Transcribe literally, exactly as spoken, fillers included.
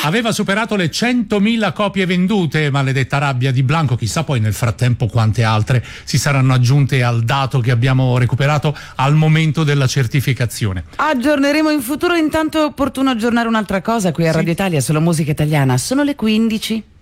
aveva superato le centomila copie vendute, maledetta rabbia di Blanco. Chissà poi nel frattempo quante altre si saranno aggiunte al dato che abbiamo recuperato al momento della certificazione. Aggiorneremo in futuro, intanto è opportuno aggiornare un'altra cosa qui a Radio Italia sulla musica italiana. Sono le quindici.